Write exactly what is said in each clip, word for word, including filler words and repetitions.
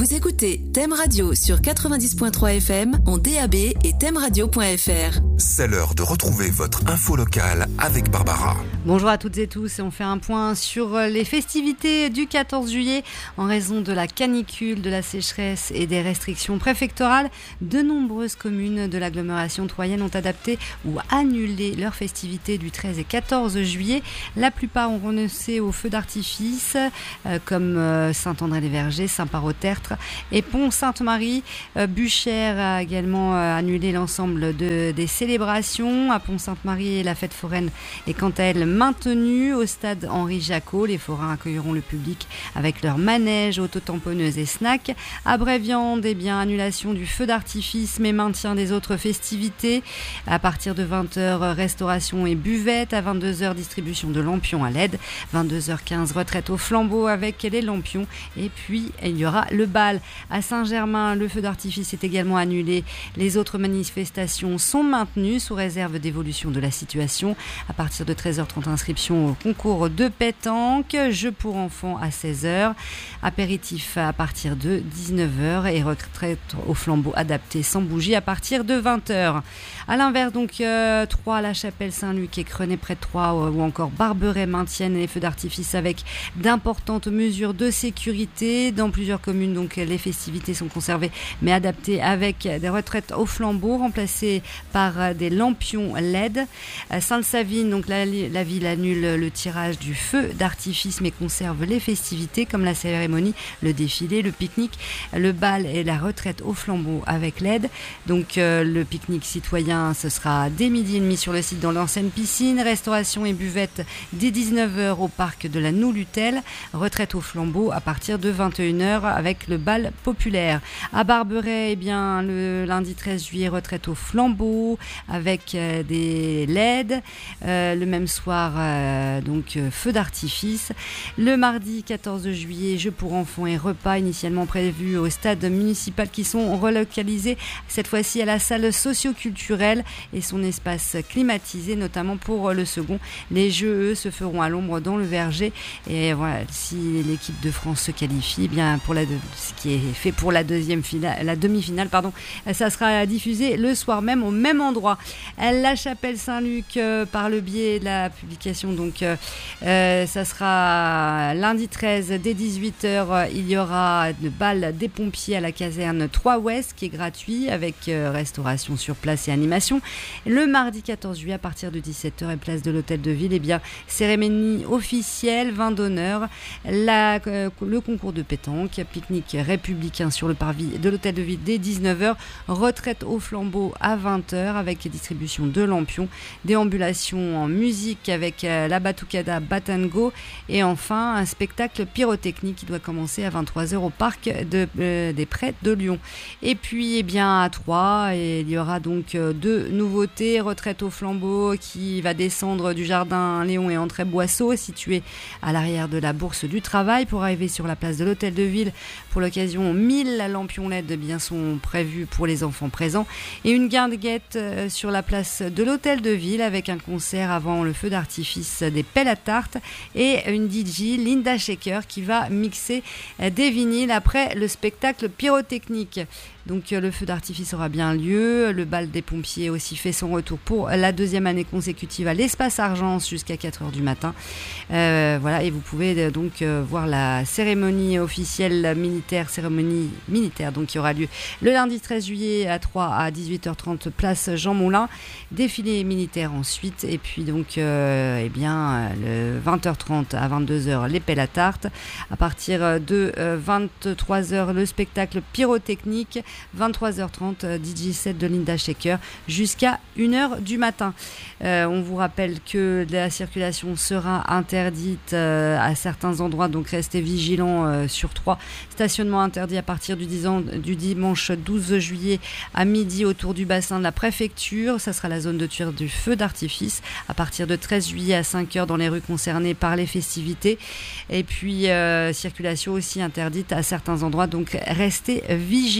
Vous écoutez Thème Radio sur quatre-vingt-dix virgule trois F M en D A B et thème radio point F R. C'est l'heure de retrouver votre info locale avec Barbara. Bonjour à toutes et tous, on fait un point sur les festivités du quatorze juillet. En raison de la canicule, de la sécheresse et des restrictions préfectorales, de nombreuses communes de l'agglomération troyenne ont adapté ou annulé leurs festivités du treize et quatorze juillet. La plupart ont renoncé aux feux d'artifice euh, comme euh, Saint-André-les-Vergers, Saint-Parot-Tertre et Pont-Sainte-Marie. Euh, Buchères a également euh, annulé l'ensemble de, des célébrations. À Pont-Sainte-Marie, la fête foraine est quant à elle maintenue. Au stade Henri Jacot, les forains accueilleront le public avec leurs manèges, autotamponneuses et snacks. À Bréviande, eh bien, annulation du feu d'artifice mais maintien des autres festivités. À partir de vingt heures, restauration et buvette. À vingt-deux heures, distribution de lampions à L E D. vingt-deux heures quinze, retraite au flambeau avec les lampions. Et puis, il y aura le bal. À Saint-Germain, le feu d'artifice est également annulé. Les autres manifestations sont maintenues sous réserve d'évolution de la situation. À partir de treize heures trente, inscription au concours de pétanque. Jeux pour enfants à seize heures. Apéritif à partir de dix-neuf heures et retraite au flambeau adapté sans bougie à partir de vingt heures. À l'inverse, donc, euh, Troyes, La Chapelle, Saint-Luc et Crenay près de Troyes ou encore Barberet maintiennent les feux d'artifice avec d'importantes mesures de sécurité. Dans plusieurs communes, donc, les festivités sont conservées mais adaptées avec des retraites au flambeau remplacées par des lampions L E D. À Sainte-Savine, donc, la, la ville annule le tirage du feu d'artifice mais conserve les festivités comme la cérémonie, le défilé, le pique-nique, le bal et la retraite au flambeau avec L E D. Donc euh, le pique-nique citoyen, ce sera dès midi et demi sur le site dans l'ancienne piscine. Restauration et buvette dès dix-neuf heures au parc de la Noulutel. Retraite au flambeau à partir de vingt et une heures avec le bal populaire. À Barberet, eh bien, le lundi treize juillet, retraite au flambeau avec euh, des L E D. Euh, le même soir, euh, donc euh, feu d'artifice. Le mardi quatorze juillet, jeux pour enfants et repas initialement prévus au stade municipal qui sont relocalisés cette fois-ci à la salle socio-culturelle et son espace climatisé, notamment pour le second. Les jeux, eux, se feront à l'ombre dans le verger. Et voilà, si l'équipe de France se qualifie, eh bien pour la ce qui est fait pour la deuxième finale, la demi-finale, pardon, ça sera diffusé le soir même au même endroit. La Chapelle Saint-Luc, euh, par le biais de la publication, donc euh, euh, ça sera lundi treize dès dix-huit heures. Il y aura le bal des pompiers à la caserne trois Ouest qui est gratuit avec euh, restauration sur place et animation. Le mardi quatorze juillet à partir de dix-sept heures et place de l'hôtel de ville, eh bien cérémonie officielle, vin d'honneur, la, euh, le concours de pétanque, pique-nique républicain sur le parvis de l'hôtel de ville dès dix-neuf heures, retraite au flambeau à vingt heures avec distribution de lampions, déambulation en musique avec euh, la Batucada Batango et enfin un spectacle pyrotechnique qui doit commencer à vingt-trois heures au parc de, euh, des Prés de Lyon. Et puis eh bien à Troyes, et il y aura donc euh, deux nouveautés. Retraite au flambeau qui va descendre du jardin Léon et André Boisseau situé à l'arrière de la Bourse du Travail pour arriver sur la place de l'hôtel de ville. Pour l'occasion, mille lampions L E D bien sont prévus pour les enfants présents et une guinguette euh, sur la place de l'hôtel de ville avec un concert avant le feu d'artifice des pelles à tarte et une D J, Linda Shaker, qui va mixer des vinyles après le spectacle pyrotechnique. Donc le feu d'artifice aura bien lieu. Le bal des pompiers aussi fait son retour pour la deuxième année consécutive à l'espace Argence jusqu'à quatre heures du matin. Euh, voilà, et vous pouvez donc euh, voir la cérémonie officielle militaire, cérémonie militaire donc qui aura lieu le lundi treize juillet à Troyes à dix-huit heures trente place Jean Moulin. Défilé militaire ensuite et puis donc euh, eh bien le vingt heures trente à vingt-deux heures les pelles à tarte. À partir de euh, vingt-trois heures le spectacle pyrotechnique. vingt-trois heures trente, D J set de Linda Shaker jusqu'à une heure du matin. Euh, on vous rappelle que la circulation sera interdite euh, à certains endroits, donc restez vigilants euh, sur Troyes. Stationnement interdit à partir du, dix ans, du dimanche douze juillet à midi autour du bassin de la préfecture. Ça sera la zone de tir du feu d'artifice à partir de treize juillet à cinq heures dans les rues concernées par les festivités. Et puis, euh, circulation aussi interdite à certains endroits, donc restez vigilants.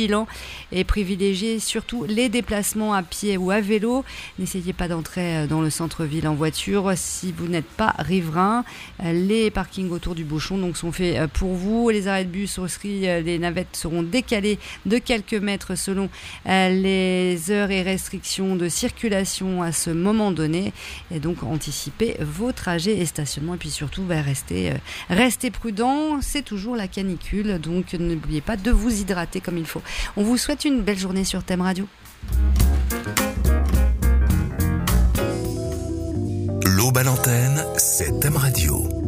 et privilégiez surtout les déplacements à pied ou à vélo. N'essayez pas d'entrer dans le centre-ville en voiture si vous n'êtes pas riverain. Les parkings autour du Bouchon donc sont faits pour vous. Les arrêts de bus aussi, les navettes seront décalées de quelques mètres selon les heures et restrictions de circulation à ce moment donné. Et donc anticipez vos trajets et stationnements et puis surtout bah, restez, euh, restez prudents. C'est toujours la canicule, donc n'oubliez pas de vous hydrater comme il faut. On vous souhaite une belle journée sur Thème Radio. L'aube à l'antenne, c'est Thème Radio.